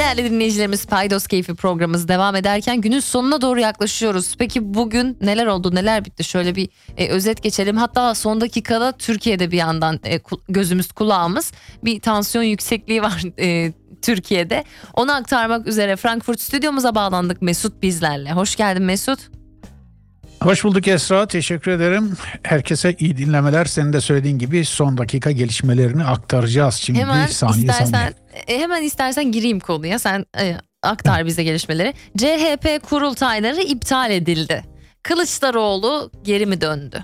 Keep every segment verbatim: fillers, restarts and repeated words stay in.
Değerli dinleyicilerimiz, Paydos Keyfi programımız devam ederken günün sonuna doğru yaklaşıyoruz. Peki bugün neler oldu, neler bitti? Şöyle bir e, özet geçelim. Hatta son dakikada Türkiye'de bir yandan e, gözümüz kulağımız bir tansiyon yüksekliği var e, Türkiye'de. Onu aktarmak üzere Frankfurt stüdyomuza bağlandık. Mesut bizlerle. Hoş geldin Mesut. Hoş bulduk Esra, teşekkür ederim. Herkese iyi dinlemeler. Senin de söylediğin gibi son dakika gelişmelerini aktaracağız şimdi. Hemen saniye istersen saniye. E, hemen istersen gireyim konuya. Sen e, aktar bize gelişmeleri. C H P kurultayları iptal edildi. Kılıçdaroğlu geri mi döndü?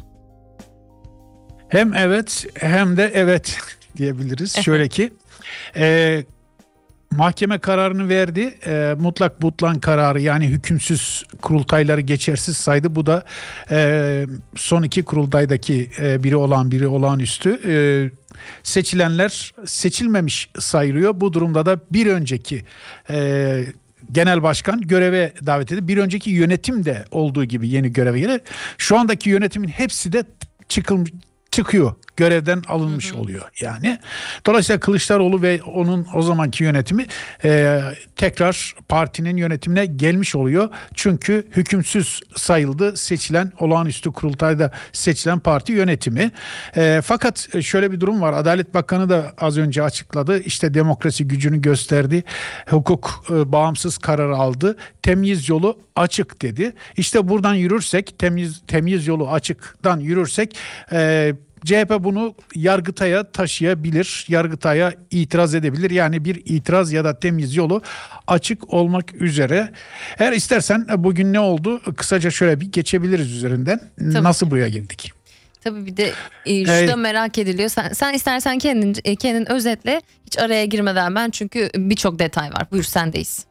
Hem evet hem de evet diyebiliriz. Şöyle ki e, mahkeme kararını verdi. E, mutlak butlan kararı, yani hükümsüz kurultayları geçersiz saydı. Bu da e, son iki kurultaydaki e, biri olan biri olağanüstü. E, seçilenler seçilmemiş sayılıyor. Bu durumda da bir önceki e, genel başkan göreve davet edildi. Bir önceki yönetim de olduğu gibi yeni göreve gelir. Şu andaki yönetimin hepsi de çıkılmış, çıkıyor. Görevden alınmış hı hı. oluyor yani. Dolayısıyla Kılıçdaroğlu ve onun o zamanki yönetimi e, tekrar partinin yönetimine gelmiş oluyor. Çünkü hükümsüz sayıldı seçilen, olağanüstü kurultayda seçilen parti yönetimi. E, fakat şöyle bir durum var. Adalet Bakanı da az önce açıkladı. İşte demokrasi gücünü gösterdi. Hukuk e, bağımsız karar aldı. Temyiz yolu açık dedi. İşte buradan yürürsek, temyiz, temyiz yolu açıktan yürürsek e, C H P bunu Yargıtay'a taşıyabilir, Yargıtay'a itiraz edebilir. Yani bir itiraz ya da temyiz yolu açık olmak üzere. Eğer istersen bugün ne oldu? Kısaca şöyle bir geçebiliriz üzerinden. Tabii. Nasıl buraya geldik? Tabii bir de e, şu da merak ediliyor. Sen, sen istersen kendin, kendin özetle, hiç araya girmeden ben, çünkü birçok detay var. Buyur, sendeyiz.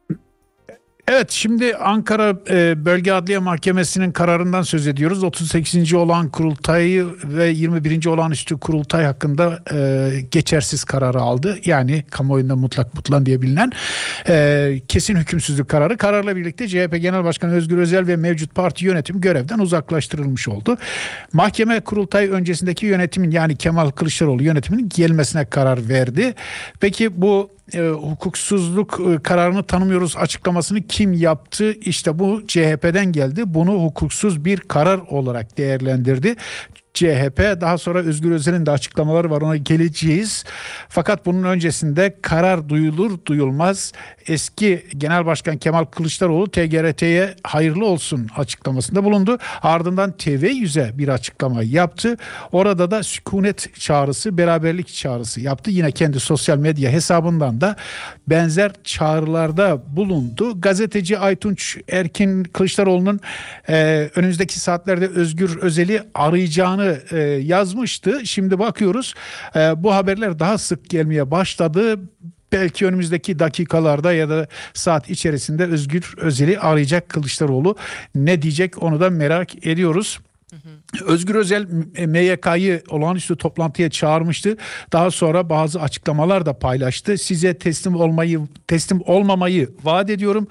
Evet, şimdi Ankara e, Bölge Adliye Mahkemesi'nin kararından söz ediyoruz. otuz sekizinci olağan kurultayı ve yirmi birinci olağanüstü kurultay hakkında e, geçersiz kararı aldı. Yani kamuoyunda mutlak butlan diye bilinen e, kesin hükümsüzlük kararı. Kararla birlikte C H P Genel Başkanı Özgür Özel ve mevcut parti yönetim görevden uzaklaştırılmış oldu. Mahkeme kurultay öncesindeki yönetimin, yani Kemal Kılıçdaroğlu yönetiminin gelmesine karar verdi. Peki bu E, hukuksuzluk e, kararını tanımıyoruz açıklamasını kim yaptı? İşte bu C H P'den geldi. Bunu hukuksuz bir karar olarak değerlendirdi C H P. Daha sonra Özgür Özel'in de açıklamaları var, ona geleceğiz. Fakat bunun öncesinde karar duyulur duyulmaz eski Genel Başkan Kemal Kılıçdaroğlu T G R T'ye hayırlı olsun açıklamasında bulundu. Ardından T V yüze bir açıklama yaptı. Orada da sükunet çağrısı, beraberlik çağrısı yaptı. Yine kendi sosyal medya hesabından da benzer çağrılarda bulundu. Gazeteci Aytunç Erkin, Kılıçdaroğlu'nun e, önümüzdeki saatlerde Özgür Özel'i arayacağını e, yazmıştı. Şimdi bakıyoruz e, bu haberler daha sık gelmeye başladı. Belki önümüzdeki dakikalarda ya da saat içerisinde Özgür Özel'i arayacak Kılıçdaroğlu. Ne diyecek onu da merak ediyoruz. Hı hı. Özgür Özel M Y K'yı olağanüstü toplantıya çağırmıştı. Daha sonra bazı açıklamalar da paylaştı. Size teslim olmayı, teslim olmamayı vaat ediyorum.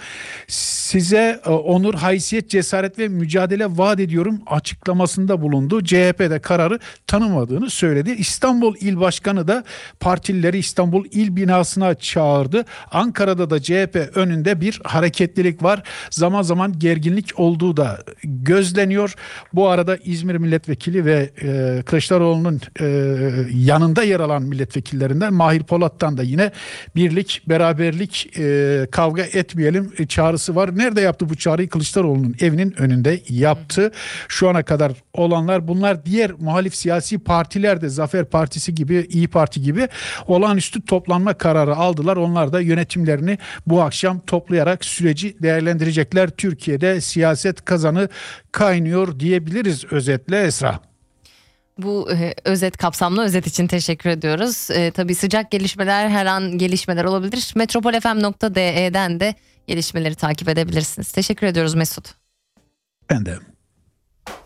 Size onur, haysiyet, cesaret ve mücadele vaat ediyorum açıklamasında bulundu. C H P'de kararı tanımadığını söyledi. İstanbul İl Başkanı da partilileri İstanbul İl binasına çağırdı. Ankara'da da C H P önünde bir hareketlilik var. Zaman zaman gerginlik olduğu da gözleniyor. Bu arada İzmir Milletvekili ve e, Kılıçdaroğlu'nun e, yanında yer alan milletvekillerinden Mahir Polat'tan da yine birlik, beraberlik, e, kavga etmeyelim çağrısı var. Nerede yaptı bu çağrıyı? Kılıçdaroğlu'nun evinin önünde yaptı. Şu ana kadar olanlar bunlar. Diğer muhalif siyasi partiler de Zafer Partisi gibi, İyi Parti gibi olağanüstü toplanma kararı aldılar. Onlar da yönetimlerini bu akşam toplayarak süreci değerlendirecekler. Türkiye'de siyaset kazanı kaynıyor diyebiliriz özetle Esra. Bu e, özet, kapsamlı özet için teşekkür ediyoruz. E, tabii sıcak gelişmeler, her an gelişmeler olabilir. metropol f m nokta d e'den de gelişmeleri takip edebilirsiniz. Teşekkür ediyoruz Mesut. Ben de.